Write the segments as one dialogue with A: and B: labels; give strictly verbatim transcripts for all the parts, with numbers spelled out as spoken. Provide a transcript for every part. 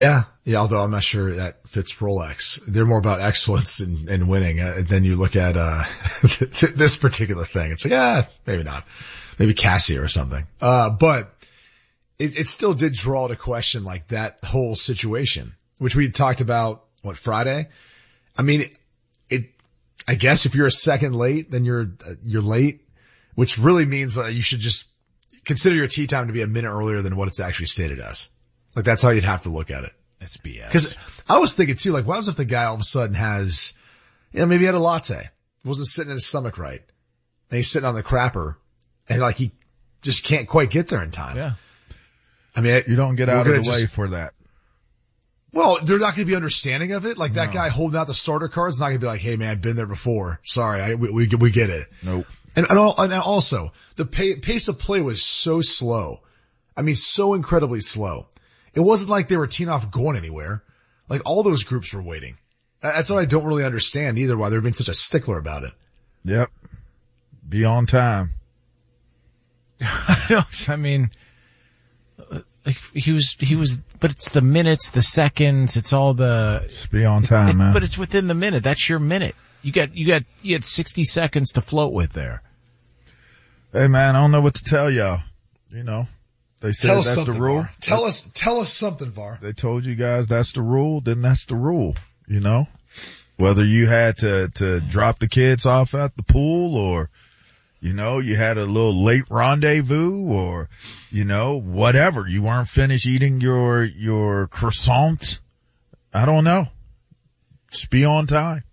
A: Yeah. Yeah. Although I'm not sure that fits Rolex. They're more about excellence and, and winning. Uh, then you look at, uh, this particular thing. It's like, ah, maybe not. Maybe Casio or something. Uh, but it, it still did draw to question like that whole situation, which we talked about, what, Friday? I mean, it, it I guess if you're a second late, then you're, uh, you're late, which really means that you should just consider your tee time to be a minute earlier than what it's actually stated as. Like that's how you'd have to look at it.
B: That's B S.
A: Cause I was thinking too, like, what was if the guy all of a sudden has, you know, maybe he had a latte, wasn't sitting in his stomach right, and he's sitting on the crapper, and like he just can't quite get there in time.
B: Yeah.
A: I mean,
C: you don't get out of the
A: just,
C: way for that.
A: Well, they're not going to be understanding of it. Like that
C: No.
A: guy holding out the starter card's not going to be like, hey man, been there before. Sorry, I, we, we, we get it.
C: Nope.
A: And, and, all, and also, the pay, pace of play was so slow. I mean, so incredibly slow. It wasn't like they were teeing off going anywhere. Like all those groups were waiting. That's what I don't really understand either, why they're being such a stickler about it.
C: Yep. Be on time.
B: I mean, like he was, he was, but it's the minutes, the seconds, it's all the.
C: Just be on time,
B: it,
C: man.
B: But it's within the minute. That's your minute. You got, you got, you had sixty seconds to float with there.
C: Hey man, I don't know what to tell y'all. You know, they said
A: tell us
C: that's the rule.
A: Var. Tell us, tell us something, Var.
C: They told you guys that's the rule, then that's the rule, you know? Whether you had to, to drop the kids off at the pool or, you know, you had a little late rendezvous or, you know, whatever. You weren't finished eating your, your croissant. I don't know. Just be on time.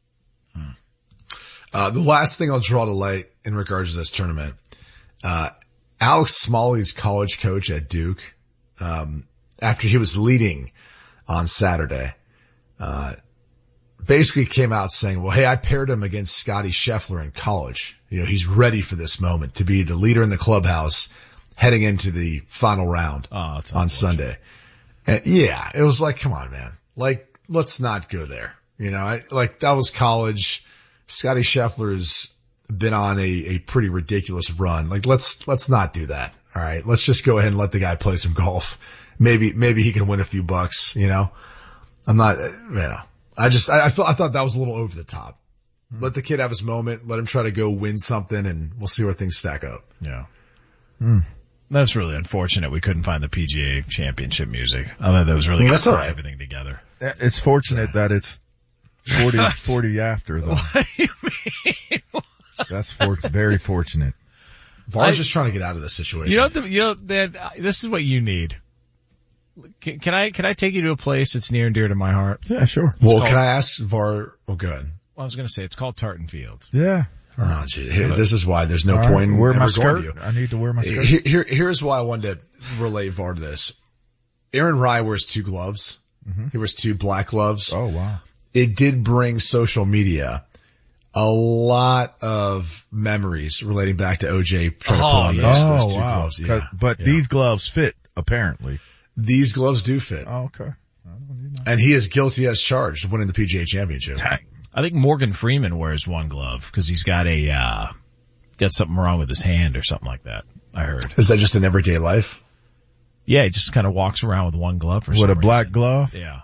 A: Uh, the last thing I'll draw to light in regards to this tournament, uh, Alex Smalley's college coach at Duke, um, after he was leading on Saturday, uh, basically came out saying, well, hey, I paired him against Scotty Scheffler in college. You know, he's ready for this moment to be the leader in the clubhouse heading into the final round
B: oh,
A: on Sunday. And yeah, it was like, come on, man. Like, let's not go there. You know, I, like that was college. Scotty Scheffler's been on a, a pretty ridiculous run. Like let's, let's not do that. All right. Let's just go ahead and let the guy play some golf. Maybe, maybe he can win a few bucks, you know. I'm not, you know, I just, I, I felt, I thought that was a little over the top. Hmm. Let the kid have his moment. Let him try to go win something and we'll see where things stack up.
B: Yeah.
C: Hmm.
B: That's really unfortunate. We couldn't find the P G A championship music. I thought that was really
A: I mean,
B: good
A: that's
B: to
A: all
B: tie
A: right.
B: everything together.
C: It's fortunate yeah. that it's forty, forty after though.
B: What do you mean?
C: That's for, very fortunate.
A: Var's just trying to get out of this situation.
B: You know, the, you know that uh, this is what you need. Can, can I can I take you to a place that's near and dear to my heart?
C: Yeah, sure.
A: Well,
B: called,
A: can I ask Var? Oh, good.
B: Well, I was going to say it's called Tartan Fields.
C: Yeah.
A: Oh, gee, here, this is why there's no
C: All
A: point
C: right,
A: in
C: wear
A: ever
C: my
A: going
C: skirt.
A: to you.
C: I need to wear my skirt.
A: Here, here, here's why I wanted to relate Var to this. Aaron Rye wears two gloves. Mm-hmm. He wears two black gloves.
C: Oh, wow.
A: It did bring social media a lot of memories relating back to O J trying
B: oh,
A: to put on
B: yeah.
A: those,
C: oh,
A: those two
C: wow.
A: gloves. Yeah.
C: But
A: yeah.
C: these gloves fit, apparently.
A: These gloves do fit.
C: Oh, okay. I don't need
A: and he is guilty as charged of winning the P G A championship.
C: Dang.
B: I think Morgan Freeman wears one glove because he's got a, uh, got something wrong with his hand or something like that. I heard.
A: Is that just in everyday life?
B: Yeah, he just kind of walks around with one glove for some
C: With a
B: reason.
C: black glove?
B: Yeah.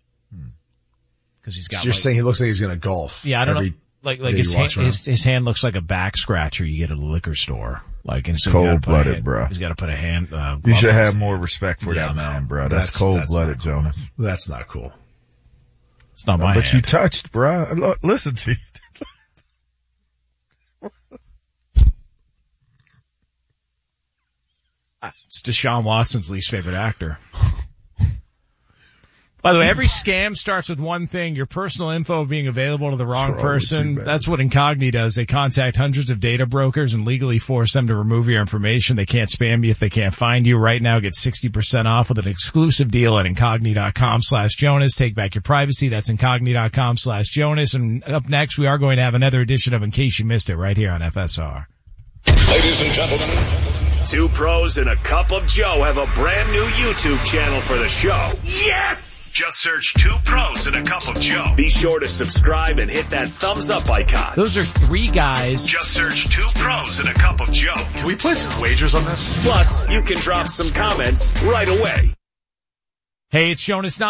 B: Cause he's got
A: So you're
B: like,
A: saying he looks like he's going to golf.
B: yeah, I don't
A: every
B: know. Like, like
A: day
B: his
A: you
B: hand,
A: watch around.
B: his, his hand looks like a back scratcher you get at a liquor store. Like, and so
C: Cold-blooded, bro.
B: He's got to put a hand, uh,
C: You should
B: glove on
C: have
B: his
C: more
B: hand.
C: respect for
A: Yeah,
C: that
A: man.
C: man, bro. That's,
A: That's-
C: cold-blooded,
A: that's not cool.
C: Jonas.
A: That's not cool.
B: It's not my
C: But
B: hand.
C: you touched, bro. Look, listen to you.
B: It's Deshaun Watson's least favorite actor. By the way, every scam starts with one thing, your personal info being available to the wrong
C: What's wrong with you,
B: person.
C: man?
B: That's what Incogni does. They contact hundreds of data brokers and legally force them to remove your information. They can't spam you if they can't find you. Right now, get sixty percent off with an exclusive deal at Incogni.com slash Jonas. Take back your privacy. That's Incogni.com slash Jonas. And up next, we are going to have another edition of In Case You Missed It right here on F S R.
D: Ladies and gentlemen, two pros and a cup of Joe have a brand new YouTube channel for the show. Yes! Just search Two Pros and a Cup of Joe. Be sure to subscribe and hit that thumbs up icon.
B: Those are three guys.
D: Just search Two Pros and a Cup of Joe.
E: Can we play some wagers on this?
D: Plus, you can drop some comments right away.
B: Hey, it's Jonas